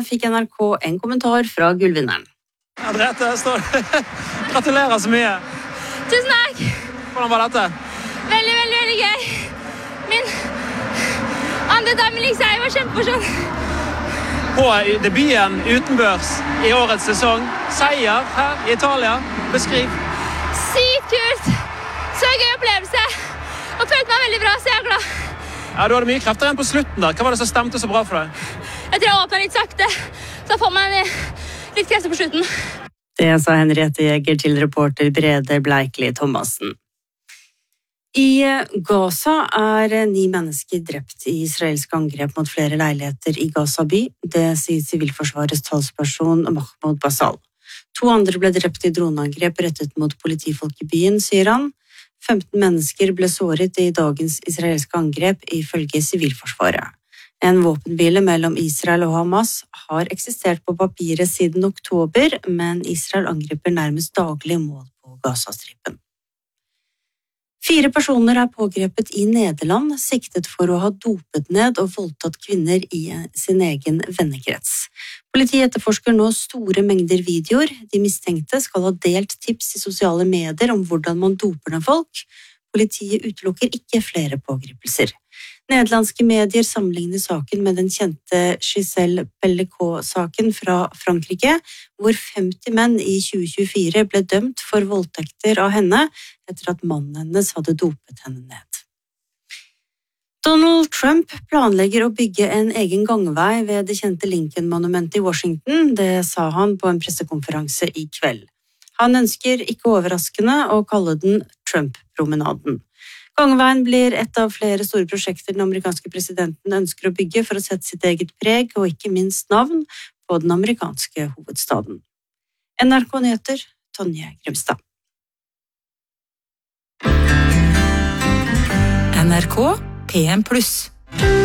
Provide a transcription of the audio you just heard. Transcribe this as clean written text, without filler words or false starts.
fikk NRK en kommentar fra gullvinneren. Andrette, gratulerer så mye. Tusen takk. Hvordan var dette? Veldig gøy. Min andre dameligseier var kjempemorsom. På debuten utenbørs i årets sesong, seier her i Italia. Beskriv. Sykt kult. Så gøy opplevelse. Og følte meg veldig bra, så jeg er glad. Ja, du hadde mye krefter igjen på slutten der. Hva var det som stemte så bra for deg? Jeg tror jeg åpnet litt sakte, så jeg får meg litt krefter på slutten. Det sa Henriette Jæger til reporter Brede Bleikli Thomassen. I Gaza er 9 mennesker drept i israelske angrep mot flere leiligheter i Gaza by. Det sier Sivilforsvarets talsperson Mahmoud Basal. 2 andre ble drept i droneangrep rettet mot politifolk i byen, sier han. 15 mennesker ble såret i dagens israelske angrep ifølge Sivilforsvaret. En våpenhvile mellom Israel og Hamas har eksistert på papiret siden oktober, men Israel angriper nærmest daglig mål på Gazastripen. 4 personer er pågrepet i Nederland, siktet for å ha dopet ned og voldtatt kvinner i sin egen vennekrets. Politiet etterforsker nå store mengder videoer. De mistenkte skal ha delt tips i sosiale medier om hvordan man doper ned folk. Politiet utelukker ikke flere pågripelser. Nederlandske medier sammenligner saken med den kjente Giselle Pellicot-saken fra Frankrike, hvor 50 menn i 2024 ble dømt for voldtekter av henne etter at mannen hennes hadde dopet henne ned. Donald Trump planlegger å bygge en egen gangvei ved det kjente Lincoln-monumentet i Washington. Det sa han på en pressekonferanse i kveld. Han ønsker ikke overraskende å kalle den Trump-promenaden. Gangveien blir et av flere store prosjekter den amerikanske presidenten ønsker å bygge for å sette sitt eget preg og ikke minst navn på den amerikanske hovedstaden. NRK Nyheter, Tonje Grimstad. NRK PM+.